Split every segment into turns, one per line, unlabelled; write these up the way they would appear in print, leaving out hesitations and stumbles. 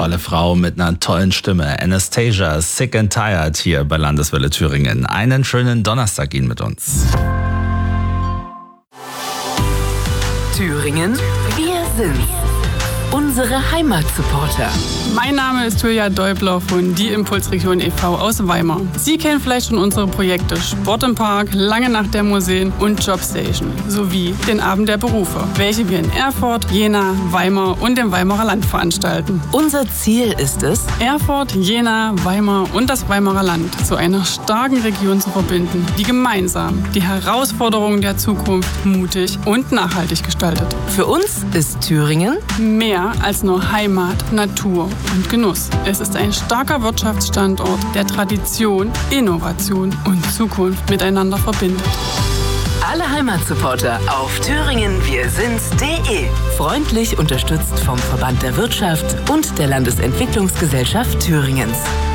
tolle Frau mit einer tollen Stimme. Anastasia, Sick and Tired hier bei Landeswelle Thüringen. Einen schönen Donnerstag Ihnen mit uns.
Thüringen, wir sind's. Unsere Heimatsupporter.
Mein Name ist Julia Deubler von Die Impulsregion e.V. aus Weimar. Sie kennen vielleicht schon unsere Projekte Sport im Park, Lange Nacht der Museen und Jobstation sowie den Abend der Berufe, welche wir in Erfurt, Jena, Weimar und dem Weimarer Land veranstalten.
Unser Ziel ist es,
Erfurt, Jena, Weimar und das Weimarer Land zu einer starken Region zu verbinden, die gemeinsam die Herausforderungen der Zukunft mutig und nachhaltig gestaltet.
Für uns ist Thüringen
mehr als nur Heimat, Natur und Genuss. Es ist ein starker Wirtschaftsstandort, der Tradition, Innovation und Zukunft miteinander verbindet.
Alle Heimatsupporter auf thüringenwirsind's.de. Freundlich unterstützt vom Verband der Wirtschaft und der Landesentwicklungsgesellschaft Thüringens.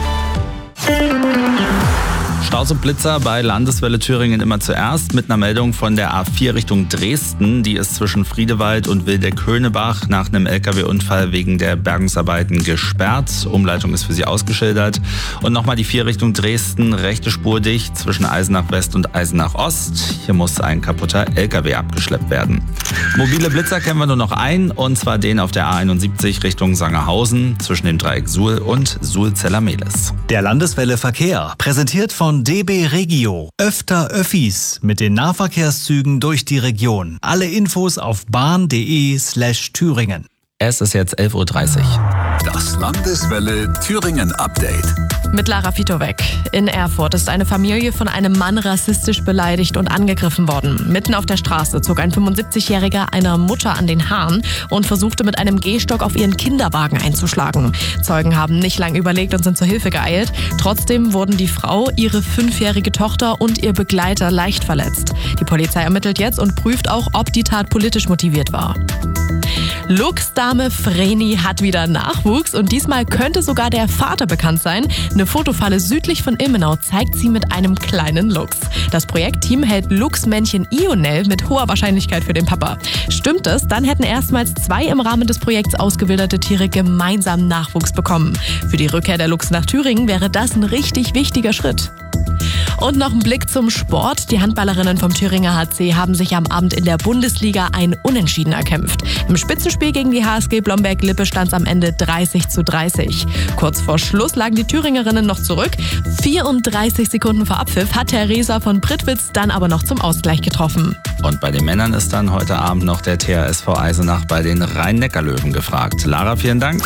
Staus und Blitzer bei Landeswelle Thüringen immer zuerst mit einer Meldung von der A4 Richtung Dresden. Die ist zwischen Friedewald und Wildeck-Höhnebach nach einem LKW-Unfall wegen der Bergungsarbeiten gesperrt. Umleitung ist für sie ausgeschildert. Und nochmal die 4 Richtung Dresden, rechte Spur dicht zwischen Eisenach West und Eisenach Ost. Hier muss ein kaputter LKW abgeschleppt werden. Mobile Blitzer kennen wir nur noch einen, und zwar den auf der A71 Richtung Sangerhausen zwischen dem Dreieck Suhl und Suhl-Zellermehlis.
Der Landeswelle Verkehr, präsentiert von DB Regio. Öfter Öffis mit den Nahverkehrszügen durch die Region. Alle Infos auf bahn.de/Thüringen.
Es ist jetzt 11:30 Uhr.
Das Landeswelle Thüringen Update.
Mit Lara Fitovec. In Erfurt ist eine Familie von einem Mann rassistisch beleidigt und angegriffen worden. Mitten auf der Straße zog ein 75-Jähriger einer Mutter an den Haaren und versuchte mit einem Gehstock auf ihren Kinderwagen einzuschlagen. Zeugen haben nicht lang überlegt und sind zur Hilfe geeilt. Trotzdem wurden die Frau, ihre 5-jährige Tochter und ihr Begleiter leicht verletzt. Die Polizei ermittelt jetzt und prüft auch, ob die Tat politisch motiviert war. Luchsdame Vreni hat wieder Nachwuchs und diesmal könnte sogar der Vater bekannt sein. Eine Fotofalle südlich von Ilmenau zeigt sie mit einem kleinen Luchs. Das Projektteam hält Luchsmännchen Ionel mit hoher Wahrscheinlichkeit für den Papa. Stimmt es, dann hätten erstmals 2 im Rahmen des Projekts ausgewilderte Tiere gemeinsam Nachwuchs bekommen. Für die Rückkehr der Luchs nach Thüringen wäre das ein richtig wichtiger Schritt. Und noch ein Blick zum Sport. Die Handballerinnen vom Thüringer HC haben sich am Abend in der Bundesliga ein Unentschieden erkämpft. Im Spitzenspiel gegen die HSG Blomberg-Lippe stand es am Ende 30:30. Kurz vor Schluss lagen die Thüringerinnen noch zurück. 34 Sekunden vor Abpfiff hat Theresa von Prittwitz dann aber noch zum Ausgleich getroffen.
Und bei den Männern ist dann heute Abend noch der THSV Eisenach bei den Rhein-Neckar-Löwen gefragt. Lara, vielen Dank.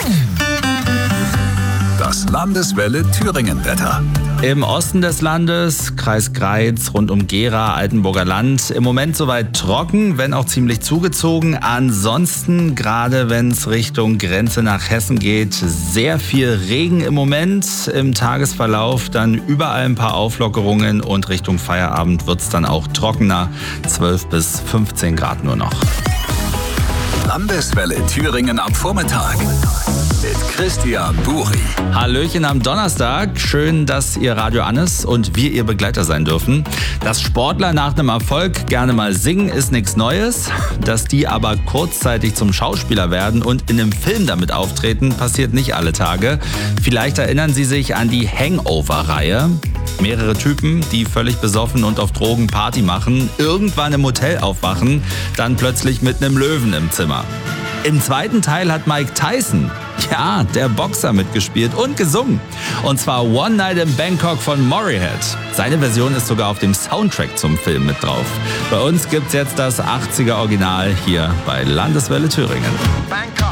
Das Landeswelle Thüringen Wetter.
Im Osten des Landes, Kreis Greiz, rund um Gera, Altenburger Land, im Moment soweit trocken, wenn auch ziemlich zugezogen. Ansonsten, gerade wenn es Richtung Grenze nach Hessen geht, sehr viel Regen im Moment. Im Tagesverlauf dann überall ein paar Auflockerungen und Richtung Feierabend wird es dann auch trockener, 12 bis 15 Grad nur noch.
Landeswelle Thüringen am Vormittag mit Christian Buri.
Hallöchen am Donnerstag. Schön, dass Ihr Radio an ist und wir Ihr Begleiter sein dürfen. Dass Sportler nach einem Erfolg gerne mal singen, ist nichts Neues. Dass die aber kurzzeitig zum Schauspieler werden und in einem Film damit auftreten, passiert nicht alle Tage. Vielleicht erinnern Sie sich an die Hangover-Reihe. Mehrere Typen, die völlig besoffen und auf Drogen Party machen, irgendwann im Hotel aufwachen, dann plötzlich mit einem Löwen im Zimmer. Im zweiten Teil hat Mike Tyson, ja, der Boxer, mitgespielt und gesungen. Und zwar One Night in Bangkok von Motorhead. Seine Version ist sogar auf dem Soundtrack zum Film mit drauf. Bei uns gibt's jetzt das 80er Original hier bei Landeswelle Thüringen.